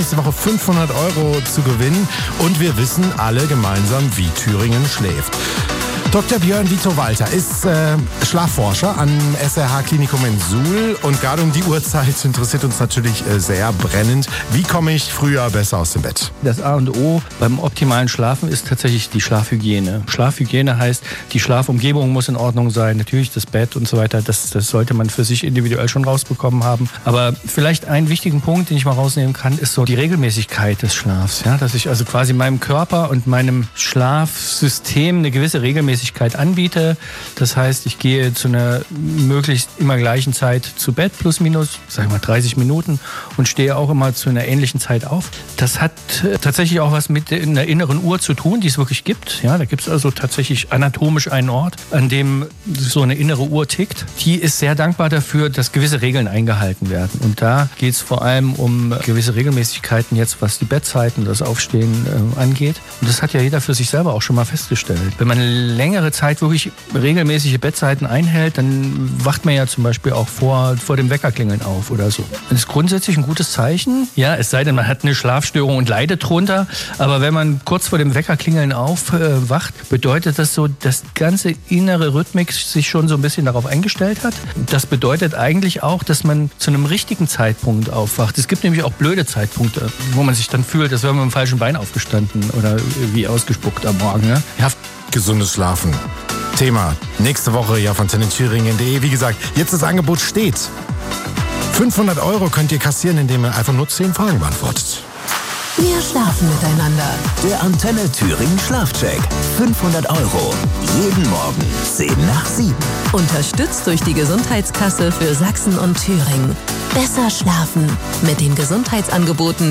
nächste Woche 500 € zu gewinnen. Und wir wissen alle gemeinsam, wie Thüringen schläft. Dr. Björn Vito Walter ist Schlafforscher am SRH Klinikum in Suhl und gerade um die Uhrzeit interessiert uns natürlich sehr brennend. Wie komme ich früher besser aus dem Bett? Das A und O beim optimalen Schlafen ist tatsächlich die Schlafhygiene. Schlafhygiene heißt, die Schlafumgebung muss in Ordnung sein, natürlich das Bett und so weiter. Das sollte man für sich individuell schon rausbekommen haben. Aber vielleicht einen wichtigen Punkt, den ich mal rausnehmen kann, ist so die Regelmäßigkeit des Schlafs. Ja, dass ich also quasi meinem Körper und meinem Schlafsystem eine gewisse Regelmäßigkeit anbiete. Das heißt, ich gehe zu einer möglichst immer gleichen Zeit zu Bett, plus minus, sagen wir mal 30 Minuten und stehe auch immer zu einer ähnlichen Zeit auf. Das hat tatsächlich auch was mit einer inneren Uhr zu tun, die es wirklich gibt. Ja, da gibt es also tatsächlich anatomisch einen Ort, an dem so eine innere Uhr tickt. Die ist sehr dankbar dafür, dass gewisse Regeln eingehalten werden. Und da geht es vor allem um gewisse Regelmäßigkeiten jetzt, was die Bettzeiten, das Aufstehen angeht. Und das hat ja jeder für sich selber auch schon mal festgestellt. Wenn man längere Zeit wirklich regelmäßige Bettzeiten einhält, dann wacht man ja zum Beispiel auch vor dem Weckerklingeln auf oder so. Das ist grundsätzlich ein gutes Zeichen. Ja, es sei denn, man hat eine Schlafstörung und leidet drunter. Aber wenn man kurz vor dem Weckerklingeln aufwacht, bedeutet das so, dass die ganze innere Rhythmik sich schon so ein bisschen darauf eingestellt hat. Das bedeutet eigentlich auch, dass man zu einem richtigen Zeitpunkt aufwacht. Es gibt nämlich auch blöde Zeitpunkte, wo man sich dann fühlt, als wäre man mit dem falschen Bein aufgestanden oder wie ausgespuckt am Morgen. Ne? Ja. Gesundes Schlafen. Thema nächste Woche ja von Thüringen.de. Wie gesagt, jetzt das Angebot steht. 500 € könnt ihr kassieren, indem ihr einfach nur 10 Fragen beantwortet. Wir schlafen miteinander. Der Antenne Thüringen Schlafcheck. 500 €. Jeden Morgen 10 nach 7. Unterstützt durch die Gesundheitskasse für Sachsen und Thüringen. Besser schlafen mit den Gesundheitsangeboten